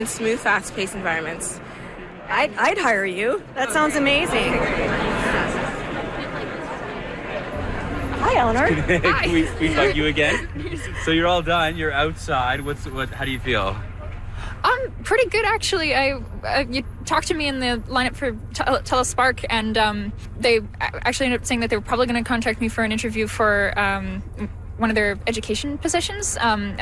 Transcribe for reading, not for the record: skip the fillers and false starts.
Smooth, fast-paced environments. I'd hire you. That sounds amazing. Hi, Eleanor. we bug you again. So you're all done. You're outside. How do you feel? Pretty good, actually. You talked to me in the lineup for Telespark, and they actually ended up saying that they were probably going to contact me for an interview for one of their education positions.